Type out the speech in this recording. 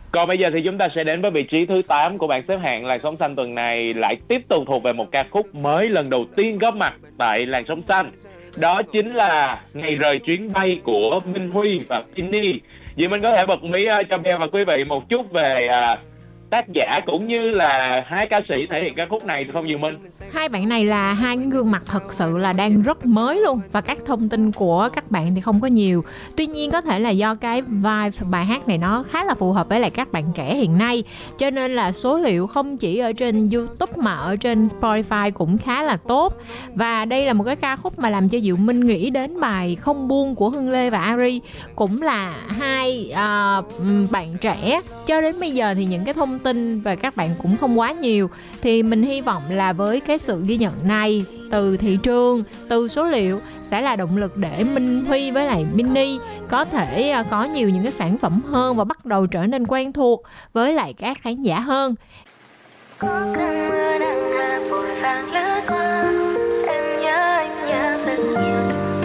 Còn bây giờ thì chúng ta sẽ đến với vị trí thứ 8 của bảng xếp hạng Làn Sóng Xanh tuần này, lại tiếp tục thuộc về một ca khúc mới lần đầu tiên góp mặt tại Làn Sóng Xanh. Đó chính là Ngày Rời Chuyến Bay của Minh Huy và Pinny. Vậy mình có thể bật mí cho Beo và quý vị một chút về tác giả cũng như là hai ca sĩ thể hiện ca khúc này được không Diệu Minh? Hai bạn này là hai cái gương mặt thật sự là đang rất mới luôn, và các thông tin của các bạn thì không có nhiều. Tuy nhiên có thể là do cái vibe bài hát này nó khá là phù hợp với lại các bạn trẻ hiện nay, cho nên là số liệu không chỉ ở trên YouTube mà ở trên Spotify cũng khá là tốt. Và đây là một cái ca khúc mà làm cho Diệu Minh nghĩ đến bài Không Buông của Hương Lê và Ari, cũng là hai bạn trẻ. Cho đến bây giờ thì những cái thông tin về các bạn cũng không quá nhiều, thì mình hy vọng là với cái sự ghi nhận này từ thị trường, từ số liệu sẽ là động lực để Minh Huy với lại Minnie có thể có nhiều những cái sản phẩm hơn và bắt đầu trở nên quen thuộc với lại các khán giả hơn. Có